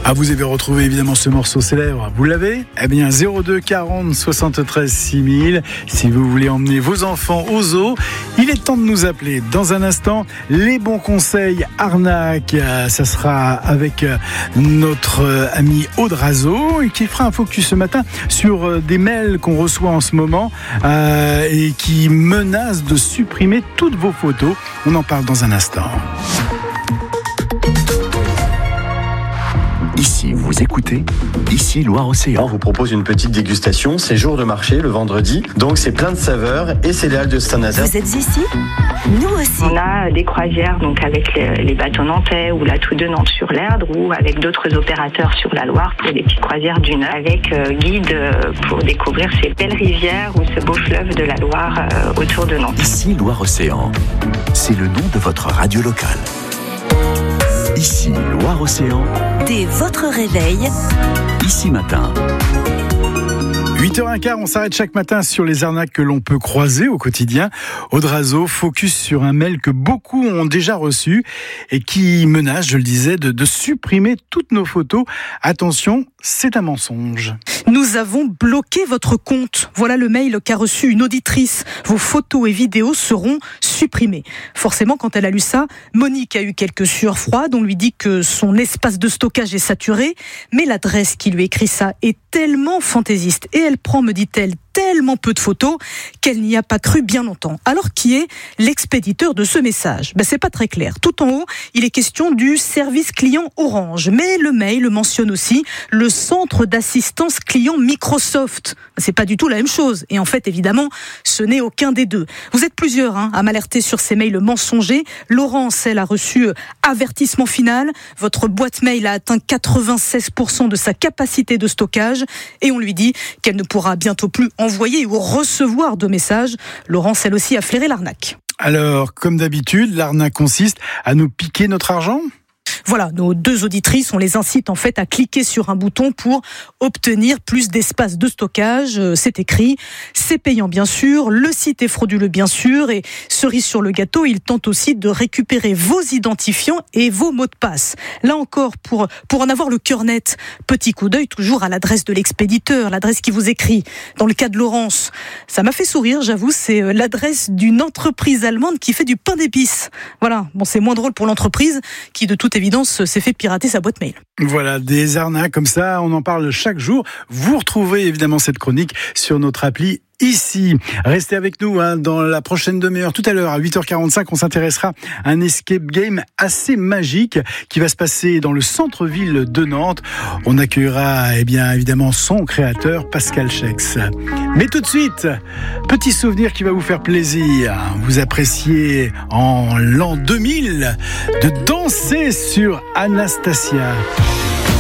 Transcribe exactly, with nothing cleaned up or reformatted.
Ah, vous avez retrouvé évidemment ce morceau célèbre. Vous l'avez ? Eh bien, zéro deux quarante soixante-treize six mille. Si vous voulez emmener vos enfants au zoo, il est temps de nous appeler. Dans un instant, les bons conseils arnaque. Ça sera avec notre ami Audrazo qui fera un focus ce matin sur des mails qu'on reçoit en ce moment euh, et qui menacent de supprimer toutes vos photos. On en parle dans un instant. Ici, vous écoutez, ici Loire-Océan. On vous propose une petite dégustation, c'est jour de marché le vendredi, donc c'est plein de saveurs et c'est les halles de Saint-Nazaire. Vous êtes ici ? Nous aussi. On a des croisières donc avec les, les bateaux nantais ou la Toude de Nantes sur l'Erdre ou avec d'autres opérateurs sur la Loire pour des petites croisières d'une heure avec euh, guide euh, pour découvrir ces belles rivières ou ce beau fleuve de la Loire euh, autour de Nantes. Ici Loire-Océan, c'est le nom de votre radio locale. Ici Loire-Océan. Dès votre réveil. Ici Matin. huit heures quinze, on s'arrête chaque matin sur les arnaques que l'on peut croiser au quotidien. Audrazo focus sur un mail que beaucoup ont déjà reçu et qui menace, je le disais, de, de supprimer toutes nos photos. Attention, c'est un mensonge. Nous avons bloqué votre compte. Voilà le mail qu'a reçu une auditrice. Vos photos et vidéos seront supprimées. Forcément, quand elle a lu ça, Monique a eu quelques sueurs froides. On lui dit que son espace de stockage est saturé. Mais l'adresse qui lui écrit ça est tellement fantaisiste. Et elle prend, me dit-elle, tellement peu de photos qu'elle n'y a pas cru bien longtemps. Alors, qui est l'expéditeur de ce message ? Ben, c'est pas très clair. Tout en haut, il est question du service client Orange. Mais le mail mentionne aussi le centre d'assistance client Microsoft. C'est pas du tout la même chose. Et en fait, évidemment, ce n'est aucun des deux. Vous êtes plusieurs hein, à m'alerter sur ces mails mensongers. Laurence, elle a reçu avertissement final. Votre boîte mail a atteint quatre-vingt-seize pour cent de sa capacité de stockage. Et on lui dit qu'elle ne pourra bientôt plus envoyer ou recevoir de messages. Laurence, elle aussi, a flairé l'arnaque. Alors, comme d'habitude, l'arnaque consiste à nous piquer notre argent ? Voilà, nos deux auditrices, on les incite en fait à cliquer sur un bouton pour obtenir plus d'espace de stockage. C'est écrit, c'est payant bien sûr, le site est frauduleux bien sûr, et cerise sur le gâteau, il tente aussi de récupérer vos identifiants et vos mots de passe. Là encore, pour, pour en avoir le cœur net, petit coup d'œil toujours à l'adresse de l'expéditeur, l'adresse qui vous écrit. Dans le cas de Laurence, ça m'a fait sourire, j'avoue, c'est l'adresse d'une entreprise allemande qui fait du pain d'épices. Voilà, bon, c'est moins drôle pour l'entreprise qui, de toute évidence, s'est fait pirater sa boîte mail. Voilà, des arnaques comme ça, on en parle chaque jour. Vous retrouvez évidemment cette chronique sur notre appli Ici. Restez avec nous hein, dans la prochaine demi-heure. Tout à l'heure, à huit heures quarante-cinq, on s'intéressera à un escape game assez magique qui va se passer dans le centre-ville de Nantes. On accueillera eh bien, évidemment son créateur, Pascal Schex. Mais tout de suite, petit souvenir qui va vous faire plaisir. Vous appréciez en l'an deux mille de danser sur Anastasia.